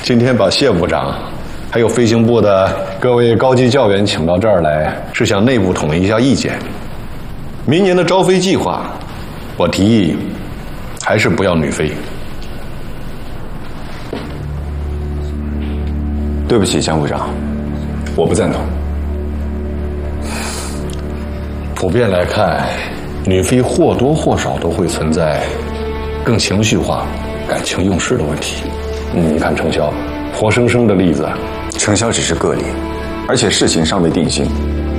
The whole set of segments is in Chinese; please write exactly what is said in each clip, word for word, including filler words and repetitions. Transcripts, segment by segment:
今天把谢部长，还有飞行部的各位高级教员请到这儿来，是想内部统一一下意见。明年的招飞计划，我提议还是不要女飞。 对不起，江部长，我不赞同。 普遍来看，女飞或多或少都会存在更情绪化、感情用事的问题。嗯，你看程潇，活生生的例子。 程潇只是个例，而且事情尚未定性。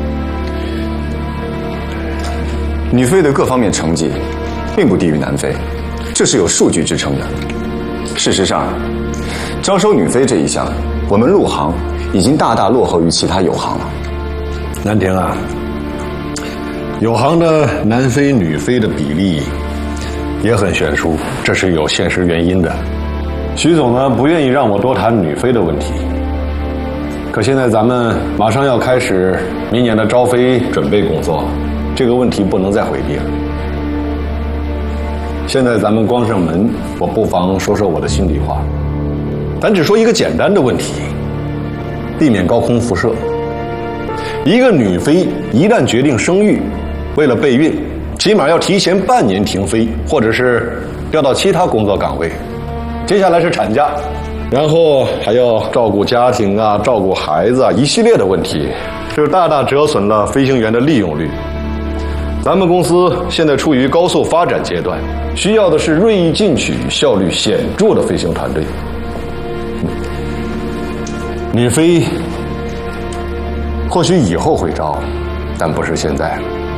女飞的各方面成绩并不低于男飞，这是有数据支撑的。事实上，招收女飞这一项，我们陆航已经大大落后于其他友航了。 南亭啊，友航的男飞女飞的比例也很悬殊，这是有现实原因的。徐总呢不愿意让我多谈女飞的问题，可现在咱们马上要开始明年的招飞准备工作，这个问题不能再回避了。现在咱们关上门，我不妨说说我的心里话。咱只说一个简单的问题，避免高空辐射。一个女飞一旦决定生育，为了备孕，起码要提前半年停飞，或者是调到其他工作岗位。接下来是产假，然后还要照顾家庭啊，照顾孩子啊，一系列的问题，这大大折损了飞行员的利用率。咱们公司现在处于高速发展阶段，需要的是锐意进取、效率显著的飞行团队。女飞或许以后会招，但不是现在。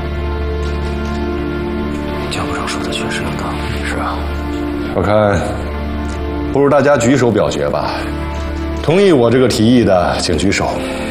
江部长说的确实有道理。是啊， 我看不如大家举手表决吧。同意我这个提议的，请举手。